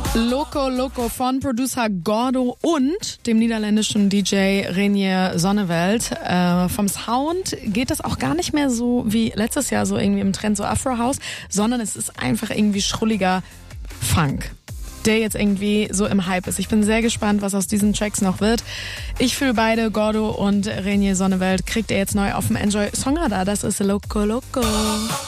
Loco Loco von Producer Gordo und dem niederländischen DJ Renier Sonneveld. Vom Sound geht es auch gar nicht mehr so wie letztes Jahr so irgendwie im Trend so Afro House, sondern es ist einfach irgendwie schrulliger Funk, der jetzt irgendwie so im Hype ist. Ich bin sehr gespannt, was aus diesen Tracks noch wird. Ich fühle beide, Gordo und Renier Sonneveld, kriegt ihr jetzt neu auf dem Enjoy Songradar. Das ist Loco Loco.